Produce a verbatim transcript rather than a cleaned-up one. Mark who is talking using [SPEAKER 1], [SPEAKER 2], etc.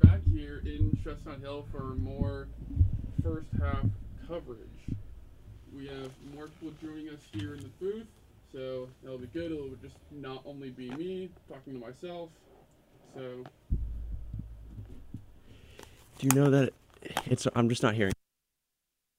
[SPEAKER 1] back here in Chestnut Hill for more first half coverage. We have more people joining us here in the booth, so that'll be good. It'll just not only be me talking to myself. So,
[SPEAKER 2] Do you know that it's? I'm just not hearing.